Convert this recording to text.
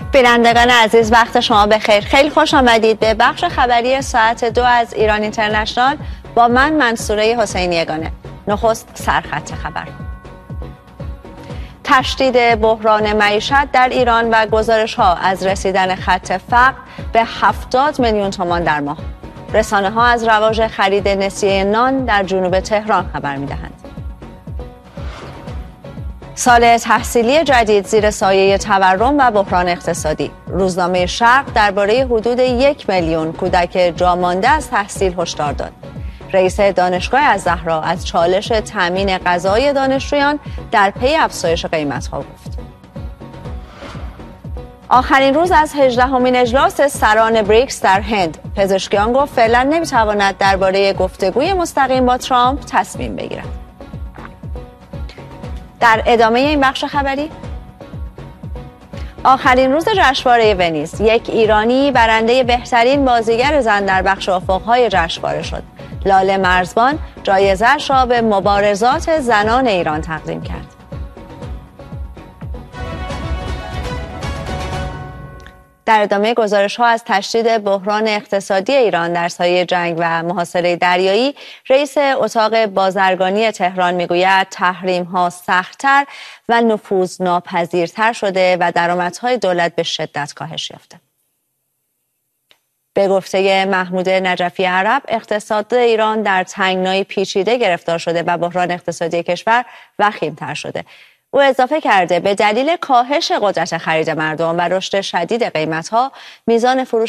بینندگان عزیز، وقت شما بخیر. خیلی خوش آمدید به بخش خبری ساعت 2 از ایران اینترنشنال با من منصوره حسینی یگانه. نخست سرخط خبر. تشدید بحران معیشت در ایران و گزارش‌ها از رسیدن خط فقر به 70 میلیون تومان در ماه. رسانه‌ها از رواج خرید نسیه نان در جنوب تهران خبر می‌دهند. سال تحصیلی جدید زیر سایه تورم و بحران اقتصادی. روزنامه شرق درباره حدود 1 میلیون کودک جامانده از تحصیل هشدار داد. رئیس دانشگاه الزهرا از چالش تامین غذای دانشجویان در پی افزایش قیمت‌ها گفت. آخرین روز از 18مین اجلاس سران بریکس در هند. پزشکیان گفت فعلا نمی‌تواند درباره گفتگوی مستقیم با ترامپ تصمیم بگیرد. در ادامه این بخش خبری، آخرین روز جشنواره ونیز، یک ایرانی برنده بهترین بازیگر زن در بخش افق‌های جشنواره شد. لاله مرزبان جایزه‌اش را به مبارزات زنان ایران تقدیم کرد. در ادامه گزارش‌ها از تشدید بحران اقتصادی ایران در سایه جنگ و محاصره دریایی، رئیس اتاق بازرگانی تهران میگوید تحریم‌ها سخت‌تر و نفوذناپذیرتر شده و درآمدهای دولت به شدت کاهش یافته. به گفته محمود نجفی عرب، اقتصاد ایران در تنگنای پیچیده گرفتار شده و بحران اقتصادی کشور وخیم‌تر شده. او اضافه کرده به دلیل کاهش قدرت خرید مردم و رشد شدید قیمت‌ها، میزان فروش